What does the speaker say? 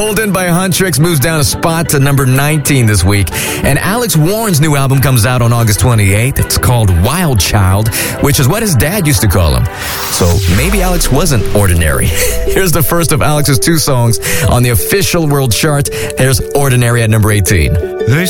Golden by Huntrix moves down a spot to number 19 this week. And Alex Warren's new album comes out on August 28th. It's called Wild Child, which is what his dad used to call him. So maybe Alex wasn't ordinary. Here's the first of Alex's 2 songs on the official world chart. Here's Ordinary at number 18.